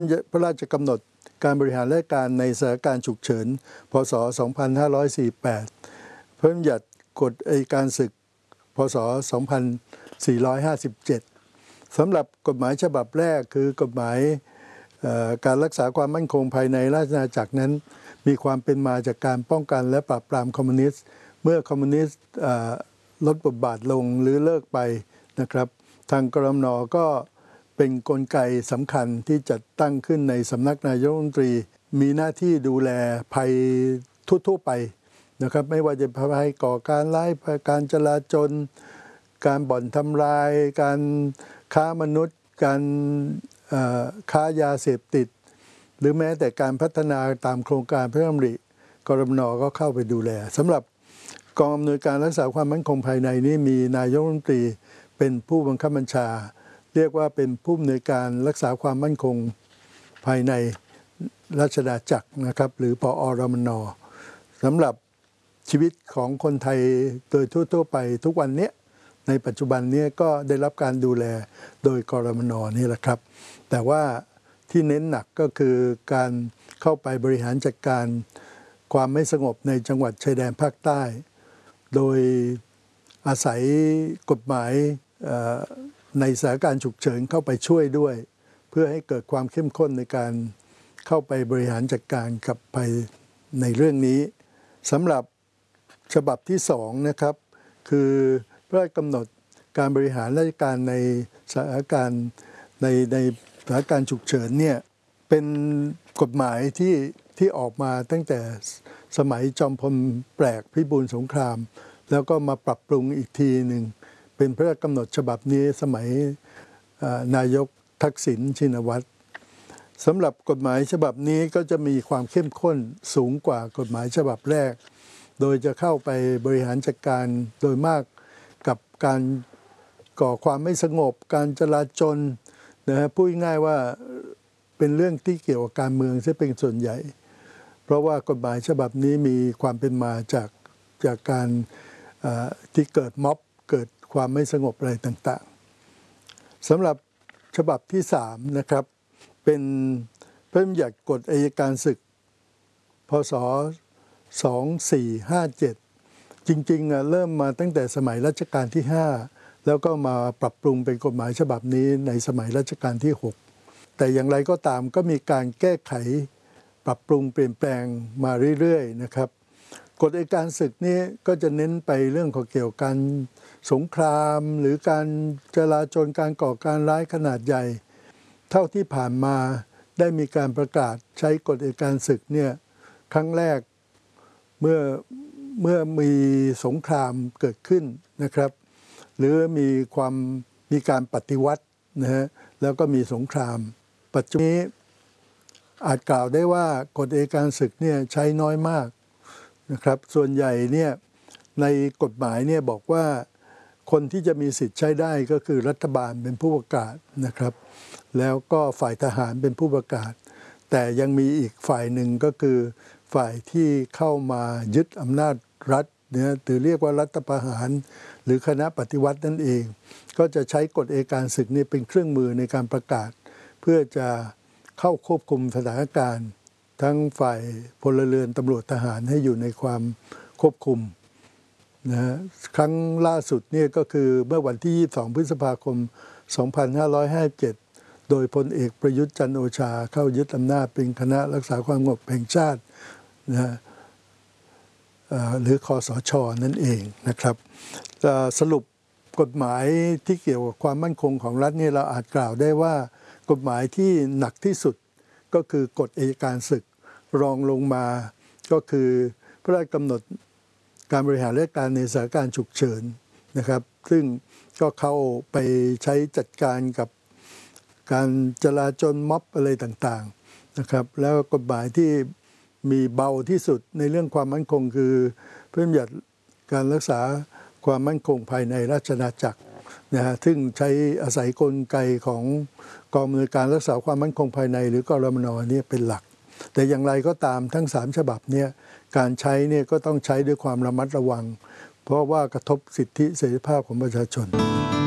พระราชกำหนดการบริหารราชการในสถานการณ์ฉุกเฉิน พ.ศ. 2548 พระราชบัญญัติกฎอัยการศึก พ.ศ. 2457 สำหรับกฎหมายฉบับแรกคือกฎหมายการรักษาความมั่นคงภายในราชอาณาจักรนั้นมีความเป็นมาจากการป้องกันและปราบปรามคอมมิวนิสต์เมื่อคอมมิวนิสต์ลดบทบาทลงหรือเลิกไปนะครับทางกรมน.ก็เป็นกลไกสำคัญที่จัดตั้งขึ้นในสำนักนายกรัฐมนตรีมีหน้าที่ดูแลภัยทั่วไปนะครับไม่ว่าจะภัยก่อการร้ายการจลาจลการบ่อนทำลายการค้ามนุษย์การค้ายาเสพติดหรือแม้แต่การพัฒนาตามโครงการพระราชดำริกรมน.ก็เข้าไปดูแลสำหรับกองอำนวยการรักษาความมั่นคงภายในนี้มีนายกรัฐมนตรีเป็นผู้บังคับบัญชาเรียกว่าเป็นผู้อำนวยการรักษาความมั่นคงภายในราชอาณาจักรนะครับหรือปอรมน.สำหรับชีวิตของคนไทยโดยทั่วไปทุกวันนี้ในปัจจุบันนี้ก็ได้รับการดูแลโดยกรมน.นี่แหละครับแต่ว่าที่เน้นหนักก็คือการเข้าไปบริหารจัดการความไม่สงบในจังหวัดชายแดนภาคใต้โดยอาศัยกฎหมายในสถานการณ์ฉุกเฉินเข้าไปช่วยด้วยเพื่อให้เกิดความเข้มข้นในการเข้าไปบริหารจัดการกับภัยในเรื่องนี้สำหรับฉบับที่2นะครับคือพระราชกำหนดการบริหารราชการในสถานการณ์ในสถานการณ์ฉุกเฉินเนี่ยเป็นกฎหมายที่ออกมาตั้งแต่สมัยจอมพลแปลกพิบูลสงครามแล้วก็มาปรับปรุงอีกทีหนึ่งเป็นพระราชกำหนดฉบับนี้สมัยนายกทักษิณชินวัตรสำหรับกฎหมายฉบับนี้ก็จะมีความเข้มข้นสูงกว่ากฎหมายฉบับแรกโดยจะเข้าไปบริหารจัดการโดยมากกับการก่อความไม่สงบการจลาจลนะฮะพูดง่ายว่าเป็นเรื่องที่เกี่ยวกับการเมืองซะเป็นส่วนใหญ่เพราะว่ากฎหมายฉบับนี้มีความเป็นมาจากการที่เกิดม็อบเกิดความไม่สงบอะไรต่างๆสำหรับฉบับที่3นะครับเป็นพระราชบัญญัติกฎอัยการศึกพ.ศ. 2457 จริงๆเริ่มมาตั้งแต่สมัยรัชกาลที่5แล้วก็มาปรับปรุงเป็นกฎหมายฉบับนี้ในสมัยรัชกาลที่6แต่อย่างไรก็ตามก็มีการแก้ไขปรับปรุงเปลี่ยนแปลงมาเรื่อยๆนะครับกฎอัยการศึกนี้ก็จะเน้นไปเรื่องของเกี่ยวกับสงครามหรือการจลาจลการก่อการร้ายขนาดใหญ่เท่าที่ผ่านมาได้มีการประกาศใช้กฎอัยการศึกเนี่ยครั้งแรกเมื่อมีสงครามเกิดขึ้นนะครับหรือมีการปฏิวัตินะฮะแล้วก็มีสงครามปัจจุบันนี้อาจกล่าวได้ว่ากฎอัยการศึกเนี่ยใช้น้อยมากนะครับส่วนใหญ่เนี่ยในกฎหมายเนี่ยบอกว่าคนที่จะมีสิทธิ์ใช้ได้ก็คือรัฐบาลเป็นผู้ประกาศนะครับแล้วก็ฝ่ายทหารเป็นผู้ประกาศแต่ยังมีอีกฝ่ายหนึ่งก็คือฝ่ายที่เข้ามายึดอำนาจรัฐเนี่ยหรือเรียกว่ารัฐประหารหรือคณะปฏิวัตินั่นเองก็จะใช้กฎอัยการศึกนี่เป็นเครื่องมือในการประกาศเพื่อจะเข้าควบคุมสถานการณ์ทั้งฝ่ายพลเรือนตำรวจทหารให้อยู่ในความควบคุมนะครั้งล่าสุดเนี่ยก็คือเมื่อวันที่22 พฤษภาคม 2557 โดยพลเอกประยุทธ์จันทร์โอชาเข้ายึดอำนาจเป็นคณะรักษาความสงบแห่งชาตินะหรือคสช.นั่นเองนะครับสรุปกฎหมายที่เกี่ยวกับความมั่นคงของรัฐนี่เราอาจกล่าวได้ว่ากฎหมายที่หนักที่สุดก็คือกฎอัยการศึกรองลงมาก็คือพระราชกำหนดการบริหารราชการในสถานการณ์ฉุกเฉินนะครับซึ่งก็เข้าไปใช้จัดการกับการจลาจลม็อบอะไรต่างๆนะครับแล้วกฎหมายที่มีเบาที่สุดในเรื่องความมั่นคงคือพระราชบัญญัติการรักษาความมั่นคงภายในราชอาณาจักรนะฮะซึ่งใช้อาศัยกลไกของกองอำนวยการรักษาความมั่นคงภายในหรือกรมน.นี่เป็นหลักแต่อย่างไรก็ตามทั้ง3ฉบับเนี่ยการใช้เนี่ยก็ต้องใช้ด้วยความระมัดระวังเพราะว่ากระทบสิทธิเสรีภาพของประชาชน